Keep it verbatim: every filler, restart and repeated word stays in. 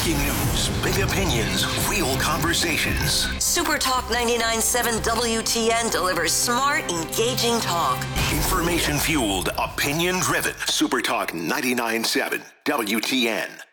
Breaking news, big opinions, real conversations. Super Talk ninety-nine point seven W T N delivers smart, engaging talk. Information fueled, opinion driven. Super Talk ninety-nine point seven W T N.